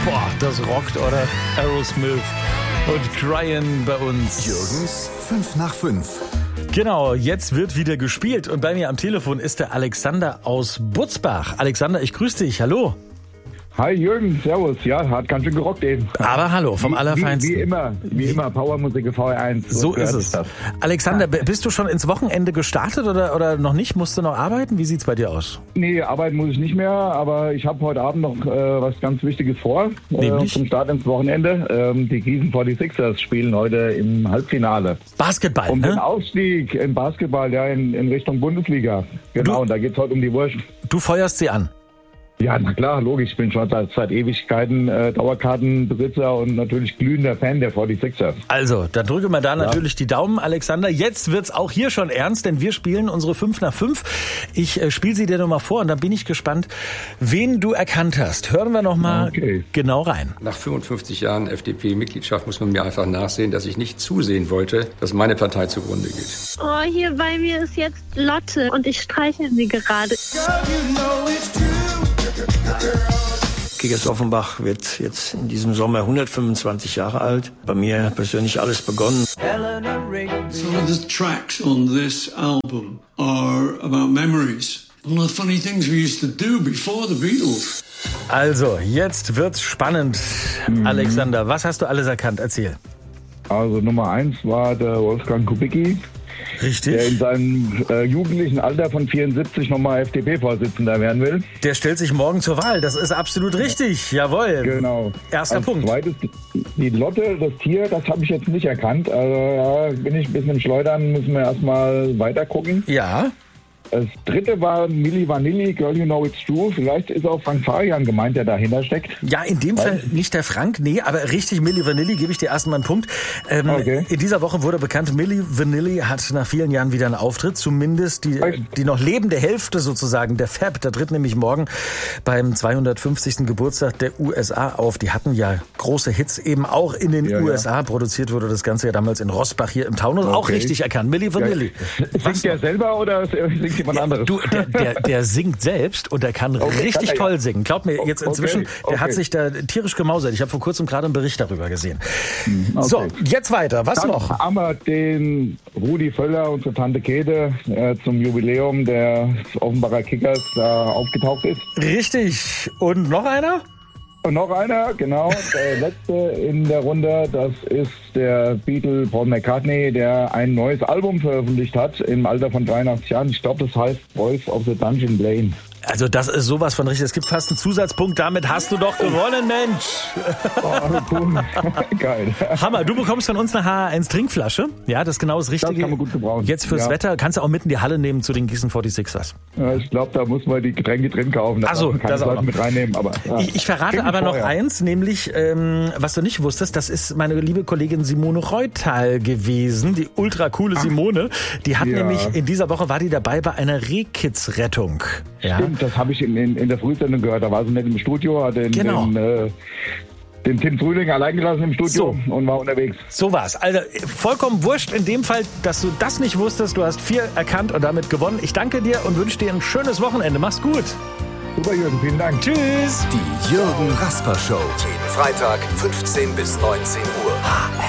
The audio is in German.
Boah, das rockt, oder? Aerosmith und Crying bei uns. Jürgens 5 nach 5. Genau, jetzt wird wieder gespielt und bei mir am Telefon ist der Alexander aus Butzbach. Alexander, ich grüße dich, hallo. Hi Jürgen, servus. Ja, hat ganz schön gerockt eben. Aber hallo, vom Allerfeinsten. Wie immer, Powermusik VR1. So ist es. Alexander, bist du schon ins Wochenende gestartet oder noch nicht? Musst du noch arbeiten? Wie sieht's bei dir aus? Nee, arbeiten muss ich nicht mehr, aber ich habe heute Abend noch was ganz Wichtiges vor. Nämlich? Zum Start ins Wochenende. Die Gießen 46ers spielen heute im Halbfinale. Basketball, Um den ne? Aufstieg im Basketball, ja, in Richtung Bundesliga. Genau, und da geht's heute um die Wurst. Du feuerst sie an. Ja, na klar, logisch. Ich bin schon seit Ewigkeiten Dauerkartenbesitzer und natürlich glühender Fan der 46ers. Also, da drücke mal da natürlich die Daumen, Alexander. Jetzt wird's auch hier schon ernst, denn wir spielen unsere 5 nach 5. Ich spiele sie dir nochmal vor und dann bin ich gespannt, wen du erkannt hast. Hören wir nochmal genau rein. Nach 55 Jahren FDP-Mitgliedschaft muss man mir einfach nachsehen, dass ich nicht zusehen wollte, dass meine Partei zugrunde geht. Oh, hier bei mir ist jetzt Lotte und ich streichel sie gerade. Kickers Offenbach wird jetzt in diesem Sommer 125 Jahre alt. Bei mir persönlich alles begonnen. Some of the tracks on this album are about memories. All the funny things we used to do before the Beatles. Also, jetzt wird's spannend. Alexander, was hast du alles erkannt? Erzähl. Also Nummer 1 war der Wolfgang Kubicki, Richtig. der in seinem jugendlichen Alter von 74 nochmal FDP-Vorsitzender werden will. Der stellt sich morgen zur Wahl. Das ist absolut richtig. Jawohl. Genau. Erster Punkt. Zweites, die Lotte, das Tier, das habe ich jetzt nicht erkannt. Also da bin ich ein bisschen im Schleudern, müssen wir erstmal weiter gucken. Ja. Das dritte war Milli Vanilli, Girl You Know It's True. Vielleicht ist auch Frank Farian gemeint, der dahinter steckt. Ja, in dem Fall nicht der Frank, nee, aber richtig, Milli Vanilli, gebe ich dir erstmal einen Punkt. Okay. In dieser Woche wurde bekannt, Milli Vanilli hat nach vielen Jahren wieder einen Auftritt, zumindest die noch lebende Hälfte sozusagen, der Fab, der tritt nämlich morgen beim 250. Geburtstag der USA auf. Die hatten ja große Hits eben auch in den USA. Produziert wurde das Ganze ja damals in Rossbach hier im Taunus. Auch richtig erkannt, Milli Vanilli. Singt der selber oder singt jemand anderes? Du, der singt selbst und der kann richtig toll singen. Glaub mir, jetzt inzwischen, der hat sich da tierisch gemausert. Ich habe vor kurzem gerade einen Bericht darüber gesehen. So, jetzt weiter. Was Dann noch? haben wir den Rudi Völler, unsere Tante Käthe, zum Jubiläum der Offenbacher Kickers aufgetaucht ist. Richtig. Und noch einer? Und noch einer, genau, der letzte in der Runde, das ist der Beatle Paul McCartney, der ein neues Album veröffentlicht hat im Alter von 83 Jahren. Ich glaube, das heißt Voice of the Dungeon Lane. Also das ist sowas von richtig. Es gibt fast einen Zusatzpunkt. Damit hast du doch gewonnen, Mensch. Oh, cool. Geil. Hammer. Du bekommst von uns eine H1 Trinkflasche. Ja, das ist genau das Richtige. Das kann man gut gebrauchen. Jetzt fürs Wetter. Kannst du auch mitten in die Halle nehmen zu den Gießen 46ers. Ja, ich glaube, da muss man die Getränke drin kaufen. Da Achso, kann das auch noch mit reinnehmen. Aber, ich verrate aber noch eins, nämlich, was du nicht wusstest, das ist meine liebe Kollegin Simone Reutal gewesen, die ultra coole Simone. Die hat nämlich, in dieser Woche war die dabei bei einer Rehkitzrettung. Ja. Stimmt, das habe ich in der Frühsendung gehört. Da war sie nicht im Studio, hat den Tim Frühling allein gelassen im Studio und war unterwegs. So war's. Also vollkommen wurscht in dem Fall, dass du das nicht wusstest. Du hast 4 erkannt und damit gewonnen. Ich danke dir und wünsche dir ein schönes Wochenende. Mach's gut. Super, Jürgen. Vielen Dank. Tschüss. Die Jürgen Rasper Show. Jeden Freitag 15 bis 19 Uhr.